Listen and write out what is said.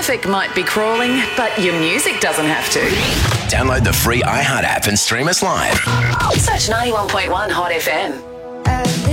traffic might be crawling, but your music doesn't have to. Download the free iHeart app and stream us live. Search 91.1 Hot FM.